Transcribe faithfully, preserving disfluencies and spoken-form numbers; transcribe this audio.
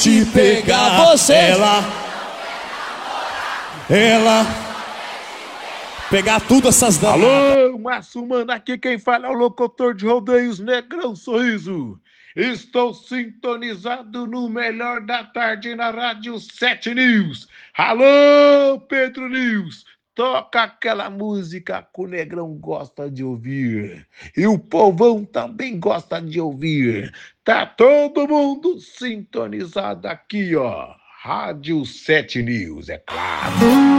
te pegar, você. Ela, ela, pegar tudo essas damas. Alô, Márcio Mano, aqui quem fala é o locutor de rodeios Negrão Sorriso. Estou sintonizado no melhor da tarde na Rádio sete News. Alô, Pedro News, toca aquela música que o Negrão gosta de ouvir. E o povão também gosta de ouvir. Tá todo mundo sintonizado aqui, ó. Rádio sete News, é claro.